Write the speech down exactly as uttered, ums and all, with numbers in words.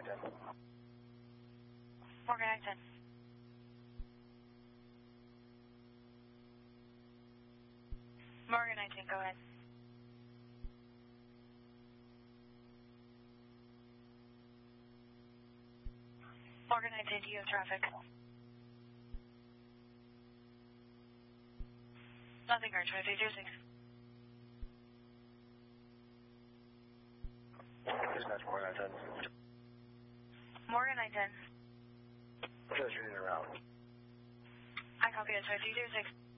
nine ten. Morgan nine ten. Morgan nine ten, go ahead. Morgan nine ten, do you have traffic? Nothing urgent, five eight zero six. Dispatch Morgan nine ten. Morgan nine ten. Just reading around. I copy that, five eight zero six.